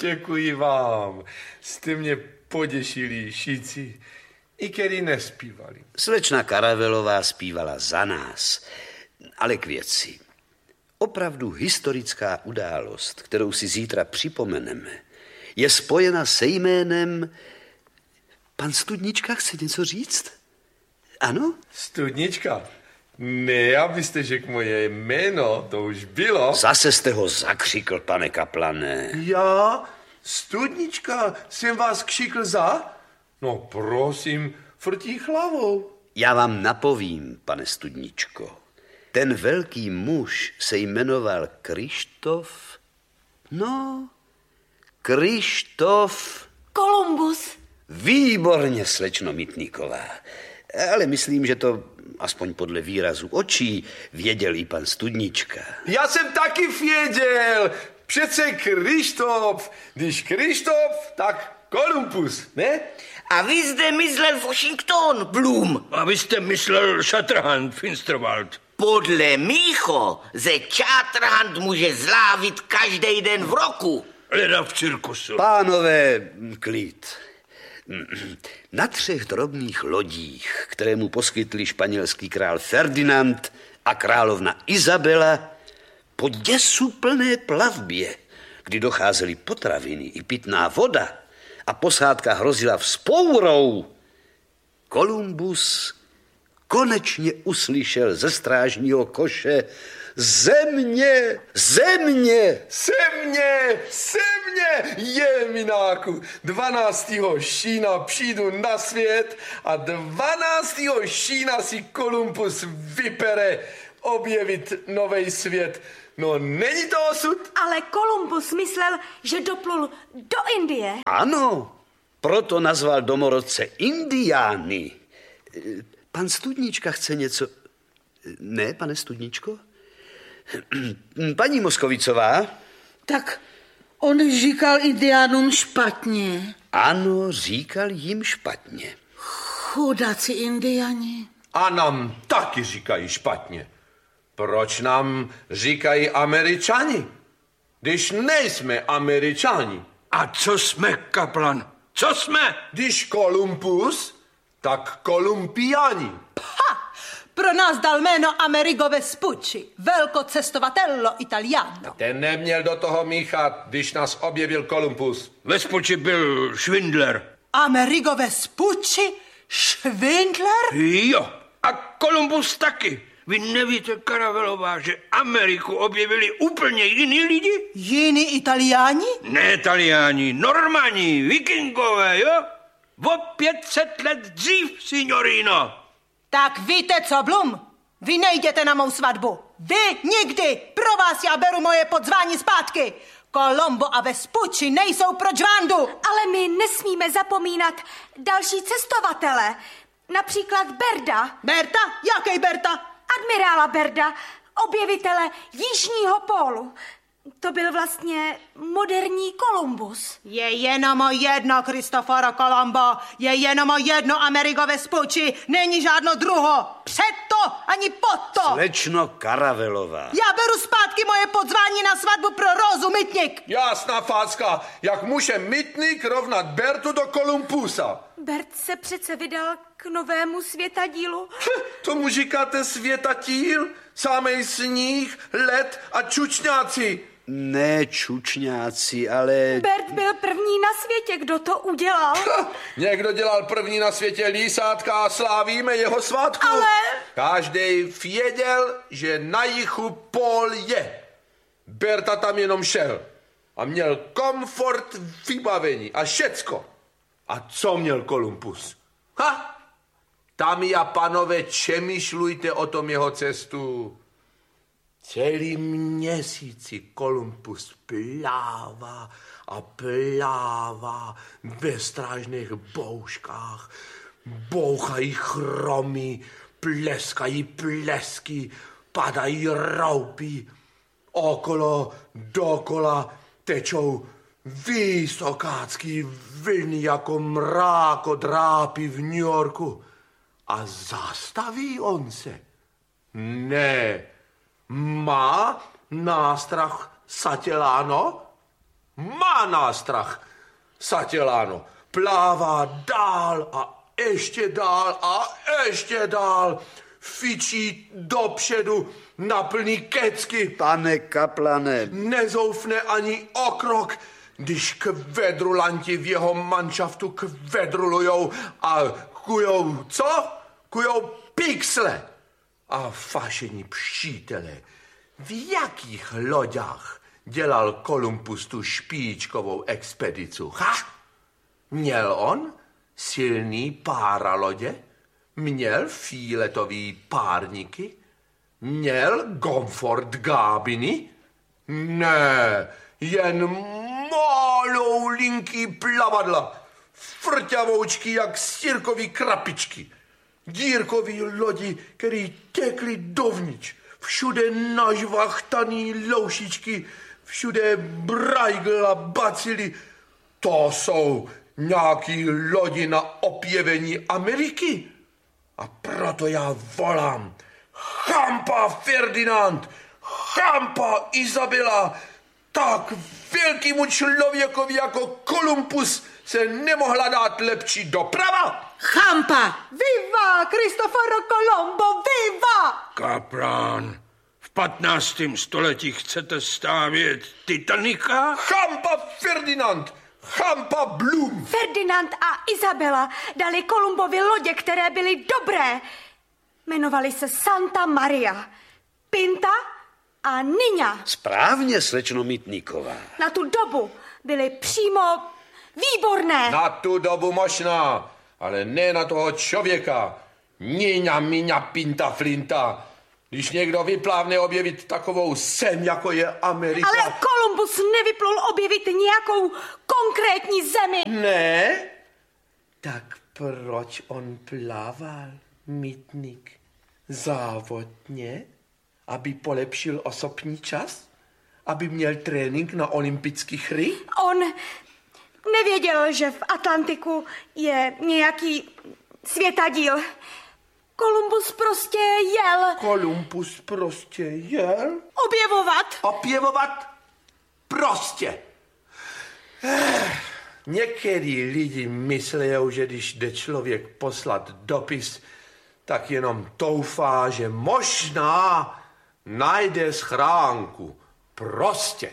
Děkuji vám. Jste mě poděšili, šíci, i který nespívali. Slečna Karavelová zpívala za nás, ale k věci. Opravdu historická událost, kterou si zítra připomeneme, je spojena se jménem... Pan Studnička chce něco říct? Ano? Studnička? Ne, abyste řekl moje jméno, to už bylo. Zase jste ho zakřikl, pane kaplane. Já? Studnička, jsem vás křikl za? No prosím, frtí hlavou. Já vám napovím, pane Studničko. Ten velký muž se jmenoval Krištof. No, Krištof... Kolumbus. Výborně, slečno Mytníková. Ale myslím, že to, aspoň podle výrazu očí, věděl i pan Studnička. Já jsem taky věděl. Přece Krištof. Když Krištof, tak Kolumbus, ne? A vy zde myslel Washington, Blum. A vy jste myslel Shatterhand, Finsterwald. Podle mýho ze Shatterhand může zlávit každý den v roku. Leda v cirkusu. Pánové, klid. Na 3 drobných lodích, které mu poskytli španělský král Ferdinand a královna Izabela, po děsuplné plavbě, kdy docházely potraviny i pitná voda a posádka hrozila vzpourou, Kolumbus konečně uslyšel ze strážního koše: Země, země! Země, země, jemináku. 12. šína přijdu na svět a 12. šína si Kolumbus vypere objevit nový svět. No není to osud? Ale Kolumbus myslel, že doplul do Indie. Ano, proto nazval domorodce Indiány. Pan Studnička chce něco... Ne, pane Studničko? Paní Moskovicová? Tak on říkal Indiánům špatně. Ano, říkal jim špatně. Chudáci Indiani. A nám taky říkají špatně. Proč nám říkají Američani, když nejsme Američani? A co jsme, kaplan? Co jsme? Když Kolumbus, tak Kolumbiani. Pro nás dal jméno Amerigo Vespucci, velkocestovatello italiano. Ten neměl do toho míchat, když nás objevil Kolumbus. Vespucci byl švindler. Amerigo Vespucci? Švindler? Jo, a Kolumbus taky. Vy nevíte, Karavelová, že Ameriku objevili úplně jiní lidi? Jiní Italiáni? Ne Italiáni, Normani, Vikingové, jo? O 500 let dřív, signorino. Tak víte co, Blum? Vy nejděte na mou svatbu. Vy nikdy. Pro vás já beru moje podzvání zpátky. Colombo a Vespucci nejsou pro žvandu. Ale my nesmíme zapomínat další cestovatele. Například Berda. Berta? Jaký Berta? Admirála Berda, objevitele Jižního pólu. To byl vlastně moderní Kolumbus. Je jenom jedno Cristoforo Colombo, je jenom jedno Amerigo Vespucci, není žádno druho. Před to ani pod to. Slečno Karavelová. Já beru zpátky moje podzvání na svatbu pro Rózu Mytnik. Jasná fácka, jak může Mytnik rovnat Bertu do Kolumbusa? Bert se přece vydal k novému světadílu. Tomu říkáte světatíl? Samej sníh, led a čučňáci. Ne čučňáci, ale... Bert byl první na světě, kdo to udělal. Někdo dělal první na světě lísátka a slávíme jeho svátku. Ale... Každý věděl, že na jihu pól je. Berta tam jenom šel a měl komfort, vybavení a všecko. A co měl Kolumbus? Dámy a panové, čemýšlujte o tom jeho cestu. Celý měsíci Kolumbus plává a plává ve strážných bouškách. Bouchají chromy, pleskají plesky, padají roupy. Okolo, dokola tečou vysokácký vlny jako mrákodrápy v New Yorku. A zastaví on se? Ne. Má nástrah Sateláno? Má nástrach. Sateláno plává dál a ještě dál. Fičí dopředu na plný kecky. Pane kaplane. Nezoufne ani o krok, když kvedrulanti v jeho manšaftu kvedrulujou a kujou, co? Kujou pixle. A fašení přítele, v jakých loďách dělal Kolumbus tu špičkovou expedicu? Měl on silný páralodě? Měl filetový párníky? Měl komfort gábiny? Ne, jen malou linký plavadla, frťavoučky jak sirkový krapičky, dírkový lodi, který tekly dovnitř, všude nažvachtaný loušičky, všude brajgl a bacily. To jsou nějaký lodi na opěvení Ameriky. A proto já volám: champa Ferdinand, champa Izabela. Tak velkému člověkovi jako Kolumbus se nemohla dát lepší doprava. Champa! Viva Cristoforo Colombo, viva! Kaplan, v 15. století chcete stavět Titanika? Champa Ferdinand, champa Blum. Ferdinand a Izabela dali Kolumbovi lodě, které byly dobré. Jmenovali se Santa Maria, Pinta a Niña. Správně, slečno Mítníková. Na tu dobu byly přímo výborné. Na tu dobu možná, ale ne na toho člověka. Niña, Miňa, Pinta, Flinta. Když někdo vyplávne objevit takovou sem, jako je Amerika. Ale Kolumbus nevyplul objevit nějakou konkrétní zemi. Ne? Tak proč on plával, Mítník? Závodně? Aby polepšil osobní čas? Aby měl trénink na olympijských hry? On nevěděl, že v Atlantiku je nějaký světadíl. Kolumbus prostě jel. Kolumbus prostě jel? Objevovat. Opěvovat? Prostě. Některý lidi myslí, že když jde člověk poslat dopis, tak jenom doufá, že možná najde schránku. Prostě.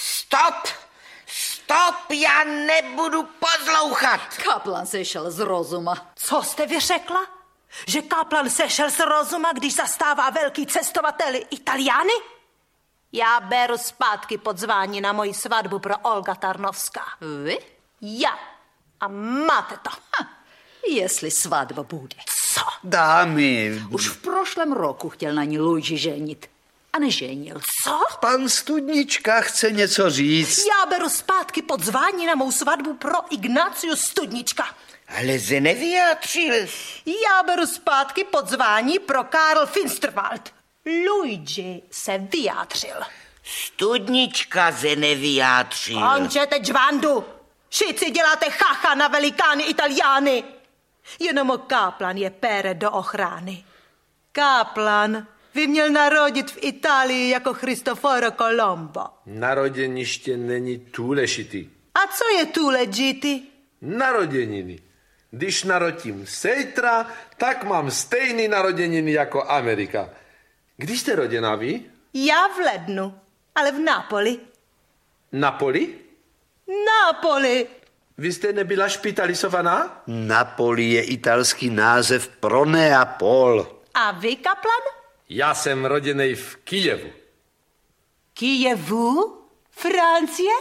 Stop, já nebudu poslouchat. Kaplan sešel z rozuma. Co jste vy řekla? Že kaplan sešel z rozuma, když zastává velký cestovateli Italiány? Já beru zpátky pozvání na moji svatbu pro Olga Tarnovská. Vy? Já. A máte to. Jestli svatba bude. Co? Dámy, Už v prošlém roku chtěl na ní Luigi ženit. A neženil. Co? pan Studnička chce něco říct. Já beru zpátky pozvání na mou svatbu pro Ignáciu Studnička. Ale se nevyjádřil. Já beru zpátky pozvání pro Karl Finsterwald. Luigi se vyjádřil. Studnička se nevyjádřil. Končete džvandu. Všichni děláte chacha na velikány Italiány. Jenom kaplan je pere do ochrany. Kaplan by měl narodit v Itálii jako Cristoforo Colombo. Narodeniště není důležitý. A co je tu ležitý? Narozeniny. Když narodím zítra, tak mám stejný narozeniny jako Amerika. Když jste roděná vy? Já v lednu, ale v Nápoli. Napoli? Nápoli. Vy jste nebyla špitalizovaná? Napoli je italský název pro Neapol. A vy, kaplan? Já jsem roděnej v Kyjevu. Kyjevu? Francie?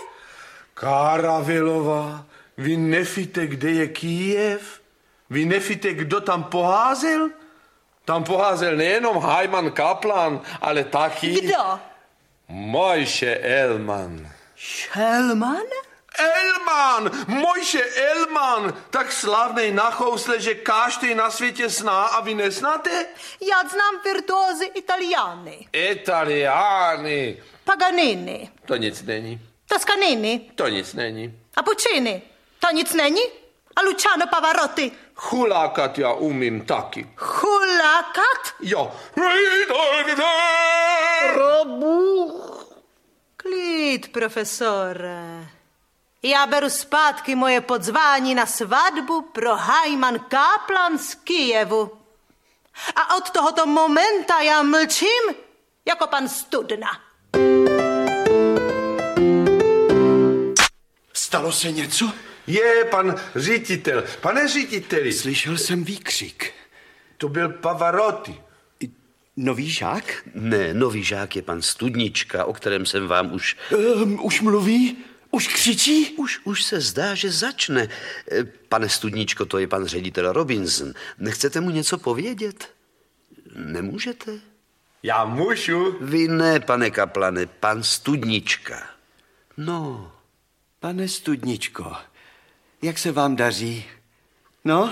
Karavelová, vy nevíte, kde je Kyjev? Vy nevíte, kdo tam poházel? Tam poházel nejenom Hyman Kaplan, ale taky... Kdo? Mojše Elman. Šelman? Elman! Mojše Elman! Tak slavnej na chousle, že každý na světě zná a vy neznáte? Já znám virtuózy Italiány. Italiány. Paganini. To nic není. Toscanini. To nic není. A Puccini. To nic není? A Luciano Pavarotti. Chulákat já umím taky. Chulákat? Jo. Klid, profesore. Já beru zpátky moje podzvání na svatbu pro Hajman Káplan z Kyjevu. A od tohoto momenta já mlčím jako pan Studna. Stalo se něco? Je, pan ředitel. Pane řediteli. Slyšel jsem výkřik. To byl Pavarotti. Nový žák? Ne, nový žák je pan Studnička, o kterém jsem vám už... Už mluví? Už křičí? Už se zdá, že začne. Pane Studničko, to je pan ředitel Robinson. Nechcete mu něco povědět? Nemůžete? Já můžu. Vy ne, pane kaplane, pan Studnička. No. Pane Studničko, jak se vám daří? No?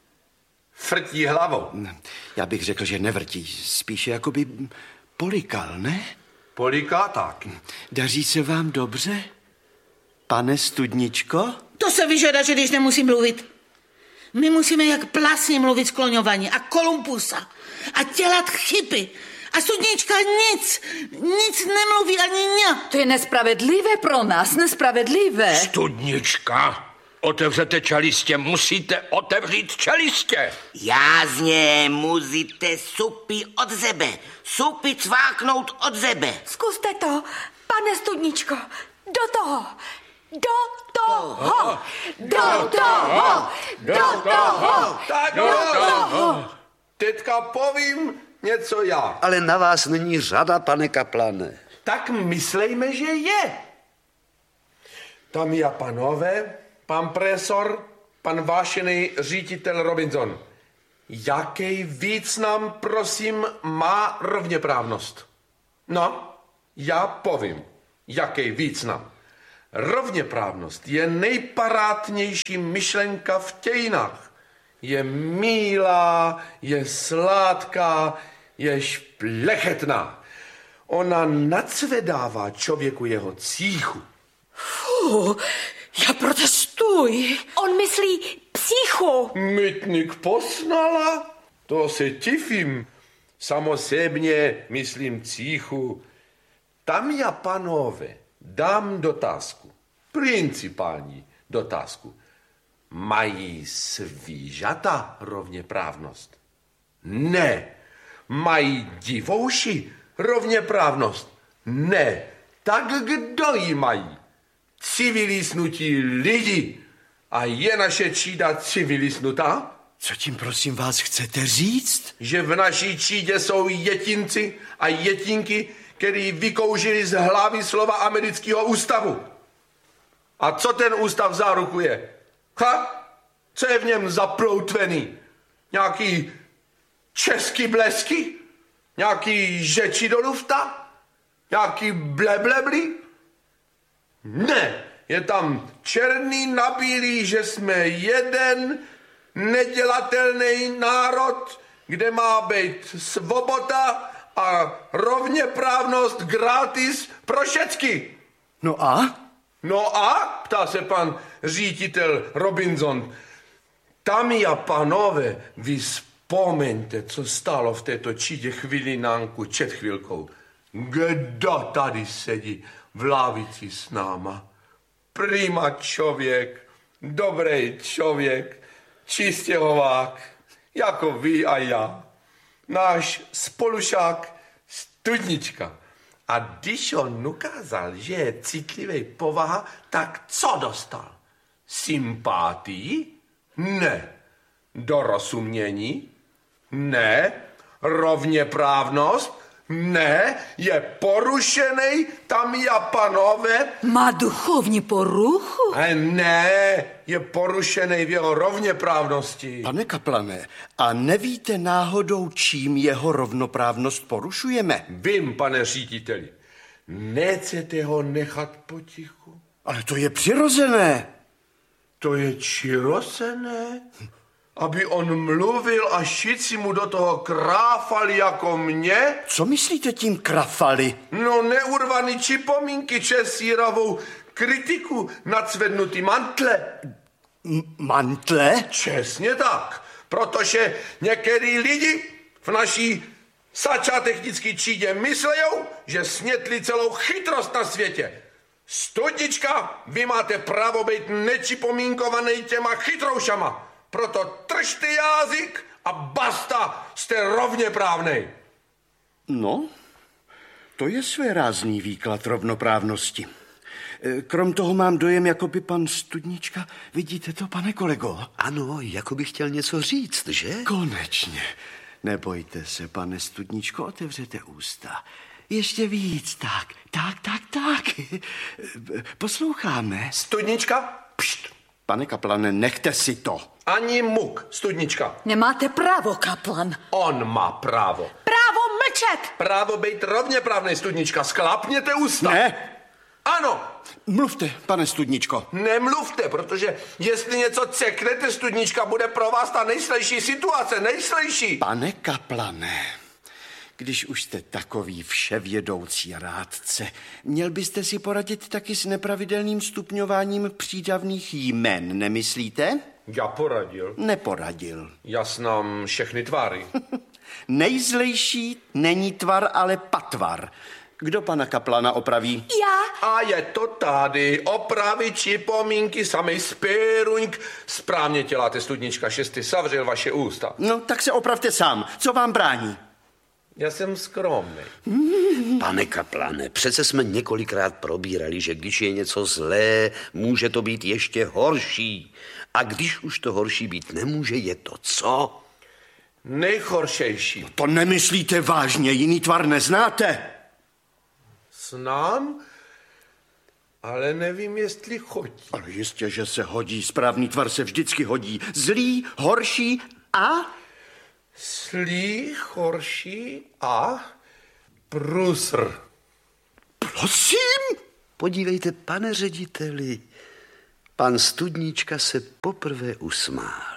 Frtí hlavou. Já bych řekl, že nevrtí, spíše jakoby polikal, ne? Poliká tak. Daří se vám dobře? Pane Studničko? To se vyžadá, že když nemusím mluvit. My musíme jak plasně mluvit skloňování a Kolumbusa a dělat chyby. A Studnička nic nemluví ani ňa. To je nespravedlivé pro nás, nespravedlivé. Studnička, otevřete čelistě, musíte otevřít čelistě. Jázně, musíte supy od sebe, supy cváknout od sebe. Zkuste to, pane Studničko. Do toho. Do toho. Do toho. Do toho. Tak do toho. Teďka povím něco já. Ale na vás není řada, pane kaplane. Tak myslejme, že je. Dámy a pánové, pan profesor, pan vážený ředitel Robinson. Jaký význam, prosím, má rovněprávnost? No, já povím, jaký význam. Rovněprávnost je nejparádnější myšlenka v dějinách. Je milá, je sladká, je šplechetná. Ona nacvedává člověku jeho cíchu. Já protestuji. On myslí psychu. Mytnik posnala? To se tifím. Samozřejmě myslím cíchu. Dámy a pánové, dám dotázku. Principální dotázku. Mají zvířata rovněprávnost? Ne. Mají divouši rovněprávnost? Ne. Tak kdo ji mají? Civilisnutí lidi. A je naše třída civilisnutá? Co tím prosím vás chcete říct? Že v naší třídě jsou jetinci a jetinky, který vykouřili z hlavy slova amerického ústavu. A co ten ústav zárukuje? Co je v něm zaploutvený? Nějaký český blesky? Nějaký žeči do lufta? Nějaký bleblebli? Ne, je tam černý na bílý, že jsme jeden nedělatelný národ, kde má být svoboda a rovněprávnost gratis pro všecky. No a? No a, ptá se pan ředitel Robinson, dámy a pánové, vy vzpomeňte, co stálo v této třídě chvilinánku před chvilkou. Kdo tady sedí v lavici s náma? Prima člověk, dobrý člověk, čistěhovák, jako vy a já. Náš spolušák Studnička. A když on ukázal, že je citlivý povaha, tak co dostal? Sympatii? Ne. Dorozumění? Ne. Rovněprávnost? Ne. Je porušený, dámy a pánové? Má duchovní poruchu? Ne. Je porušený v jeho rovněprávnosti. Pane kaplane, a nevíte náhodou, čím jeho rovnoprávnost porušujeme? Vím, pane řediteli. Nechcete ho nechat potichu? Ale to je přirozené. To je přirozené? Aby on mluvil a všichni mu do toho kráfali jako mě? Co myslíte tím krafali? No neurvaný připomínky česíravou kritiku nacvednutý mantle. Mantle? Přesně tak, protože některý lidi v naší začátečnické třídě myslejou, že snětli celou chytrost na světě. Studnička, vy máte právo být nepřipomínkovaný těma chytroušama. Proto držte jazyk a basta, jste rovně právnej. No, to je svérázný výklad rovnoprávnosti. Krom toho mám dojem, jako by pan Studnička, vidíte to, pane kolego? Ano, jako by chtěl něco říct, že? Konečně. Nebojte se, pane Studničko, otevřete ústa. Ještě víc, tak. Posloucháme. Studnička, pšt. Pane kaplane, nechte si to. Ani muk, Studnička. Nemáte právo, kaplan. On má právo. Právo mlčet! Právo být rovně právnej, Studnička. Sklapněte ústa. Ne. Ano. Mluvte, pane Studničko. Nemluvte, protože jestli něco ceknete, Studnička, bude pro vás ta nejslejší situace, nejslejší. Pane kaplane, když už jste takový vševědoucí rádce, měl byste si poradit taky s nepravidelným stupňováním přídavných jmen, nemyslíte? Já poradil. Neporadil. Já znám všechny tvary. Nejzlejší není tvar, ale patvar. Kdo pana kaplana opraví? Já. A je to tady. Opravy, připomínky, samej spěruňk. Správně děláte, Studnička, že jste zavřel vaše ústa. No, tak se opravte sám. Co vám brání? Já jsem skromný. Pane kaplane, přece jsme několikrát probírali, že když je něco zlé, může to být ještě horší. A když už to horší být nemůže, je to co? Nejhoršejší. To nemyslíte vážně, jiný tvar neznáte? Znám, ale nevím, jestli chodí. Ale jistě, že se hodí. Správný tvar se vždycky hodí. Zlý, horší a... Zlý, horší a průsr. Prosím? Podívejte, pane řediteli, pan Studnička se poprvé usmál.